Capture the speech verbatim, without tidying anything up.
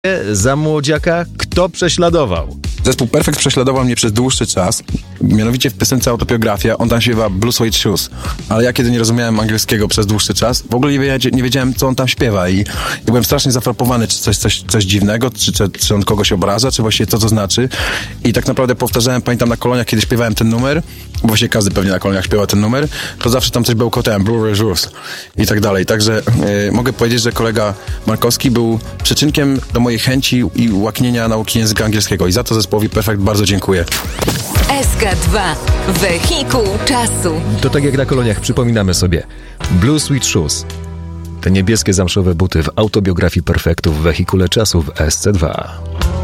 Za młodziaka kto prześladował? Zespół Perfekt prześladował mnie przez dłuższy czas. Mianowicie w piosence Autobiografia on tam śpiewa Blue Suede Shoes. Ale ja kiedy nie rozumiałem angielskiego przez dłuższy czas, w ogóle nie wiedziałem, nie wiedziałem co on tam śpiewa i, i byłem strasznie zafrapowany, czy coś, coś, coś dziwnego, czy, czy, czy on kogoś obraża, czy właściwie co to znaczy. I tak naprawdę powtarzałem, pamiętam na koloniach, kiedy śpiewałem ten numer, bo właściwie każdy pewnie na koloniach śpiewa ten numer, to zawsze tam coś bełkotałem, Blue Suede Shoes i tak dalej. Także yy, mogę powiedzieć, że kolega Markowski był przyczynkiem do mojej chęci i łaknienia nauki języka angielskiego i za to zespołowi Perfekt bardzo dziękuję. S K dwa. Wehikuł czasu. To tak jak na koloniach, przypominamy sobie. Blue Suede Shoes. Te niebieskie zamszowe buty w Autobiografii Perfektu w Wehikule czasu w S C dwa.